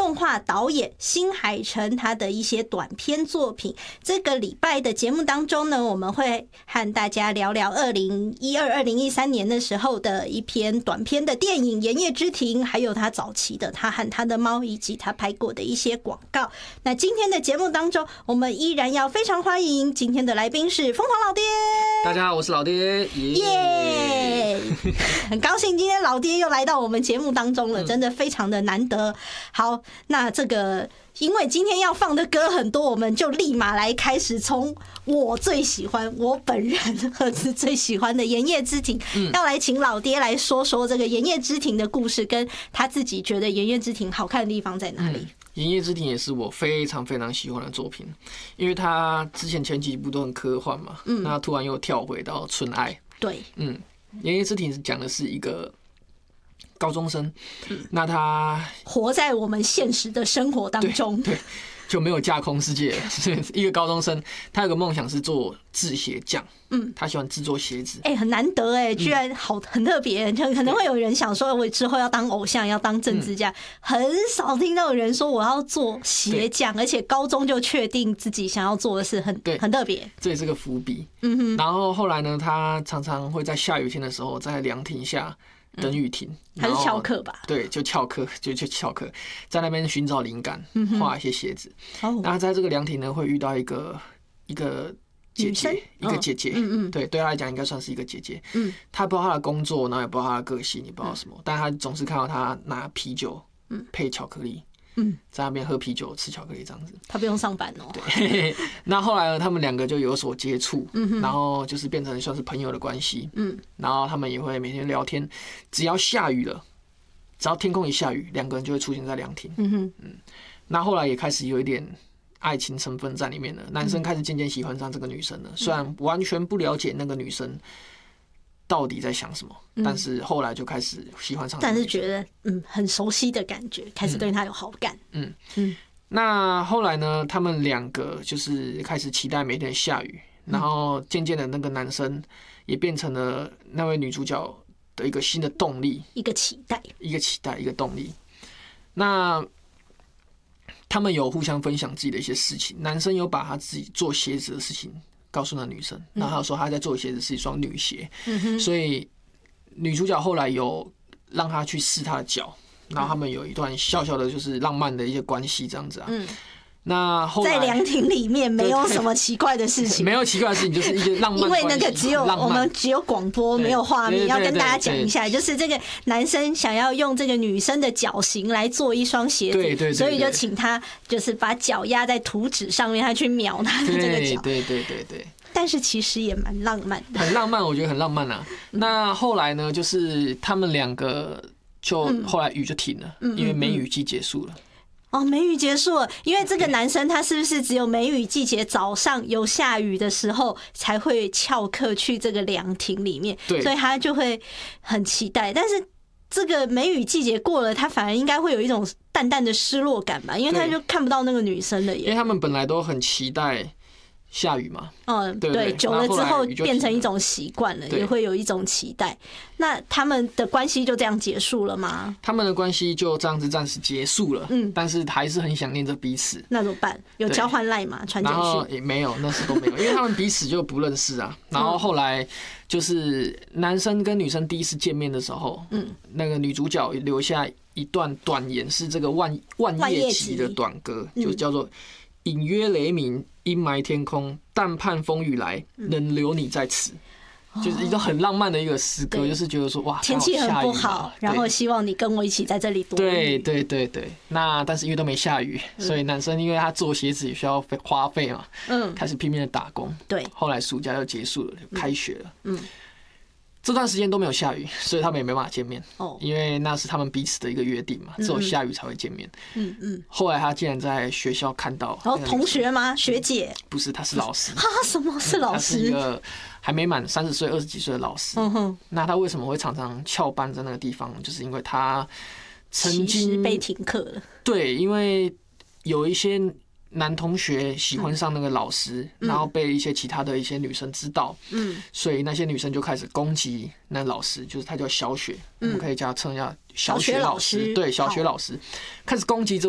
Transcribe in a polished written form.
动画导演新海诚他的一些短片作品。这个礼拜的节目当中呢，我们会和大家聊聊2012、2013年的时候的一篇短片的电影《盐业之庭》，还有他早期的他和他的猫，以及他拍过的一些广告。那今天的节目当中，我们依然要非常欢迎今天的来宾是疯狂老爹。 大家好，我是老爹， 耶！很高兴今天老爹又来到我们节目当中了，真的非常的难得。好，那这个因为今天要放的歌很多，我们就立马来开始从我最喜欢，我本人是最喜欢的《盐业之庭》，要来请老爹来说说这个《盐业之庭》的故事，跟他自己觉得《盐业之庭》好看的地方在哪里。 盐业之庭也是我非常非常喜欢的作品，因为他之前前几部都很科幻嘛，那突然又跳回到纯爱。 对， 盐业之庭讲的是一个高中生，那他活在我们现实的生活当中， 对，就没有架空世界了。一个高中生，他有个梦想是做制鞋匠，他喜欢制作鞋子。 很难得居然很特别。可能会有人想说，我之后要当偶像，要当政治家，很少听到有人说我要做鞋匠，而且高中就确定自己想要做的事，很特别。 这也是个伏笔。然后后来呢，他常常会在下雨天的时候，在凉亭下等雨停， 还是翘课吧？ 对，就翘课，就翘课，在那边寻找灵感，画一些鞋子。那在这个凉亭呢，会遇到一个姐姐，一个姐姐，对他来讲应该算是一个姐姐。他不知道他的工作，然后也不知道他的个性，也不知道什么，但他总是看到他拿啤酒配巧克力。在那边喝啤酒吃巧克力这样子， 他不用上班哦。 对，那后来呢，他们两个就有所接触，然后就是变成算是朋友的关系。然后他们也会每天聊天，只要下雨了，只要天空一下雨，两个人就会出现在凉亭。那后来也开始有一点爱情成分在里面了，男生开始渐渐喜欢上这个女生了，虽然完全不了解那个女生到底在想什么，但是后来就开始喜欢上， 但是觉得很熟悉的感觉，开始对他有好感。 那后来呢，他们两个就是开始期待每天下雨，然后渐渐的那个男生也变成了那位女主角的一个新的动力， 一个期待， 一个动力。那他们有互相分享自己的一些事情，男生有把他自己做鞋子的事情告诉那女生，然后他说他在做的鞋子是一双女鞋，所以女主角后来有让他去试他的脚，然后他们有一段小小的就是浪漫的一些关系这样子啊。那后来在凉亭里面没有什么奇怪的事情， 没有奇怪的事情，就是一些浪漫关系。 因为那个我们只有广播没有画面，要跟大家讲一下，就是这个男生想要用这个女生的脚型来做一双鞋子，所以就请他就是把脚压在图纸上面，他去描他的这个脚。 对。但是其实也蛮浪漫的， 很浪漫，我觉得很浪漫啊。那后来呢，就是他们两个就后来雨就停了，因为梅雨季结束了。 梅雨结束了，因为这个男生他是不是只有梅雨季节早上有下雨的时候才会翘课去这个凉亭里面，所以他就会很期待。但是这个梅雨季节过了，他反而应该会有一种淡淡的失落感吧，因为他就看不到那个女生了耶。 因为他们本来都很期待下雨嘛， 对，久了之后变成一种习惯了，也会有一种期待。那他们的关系就这样结束了吗？ 他们的关系就这样子暂时结束了，但是还是很想念着彼此。 那怎么办？有交换赖吗？传简讯？ 然后也没有，那时都没有，因为他们彼此就不认识啊。然后后来就是男生跟女生第一次见面的时候，那个女主角留下一段短言，是这个万叶集的短歌，就叫做隐约雷鸣，阴霾天空，但盼风雨来，能留你在此。就是一个很浪漫的一个诗歌，就是觉得说哇， 天气很不好，然后希望你跟我一起在这里躲雨。对。那但是因为都没下雨，所以男生因为他做鞋子也需要花费嘛，开始拼命的打工。对，后来暑假就结束了，就开学了。这段时间都没有下雨，所以他们也没办法见面。因为那是他们彼此的一个约定嘛，只有下雨才会见面。后来他竟然在学校看到， 同学吗？学姐？ 不是，他是老师。 什么是老师？ 他是一个还没满30岁、20几岁的老师。那他为什么会常常翘班在那个地方？就是因为他曾经被停课了。 对，因为有一些男同学喜欢上那个老师，然后被一些其他的一些女生知道，所以那些女生就开始攻击那老师，就是他叫小雪，我们可以叫他称一下小雪老师，对，小雪老师开始攻击这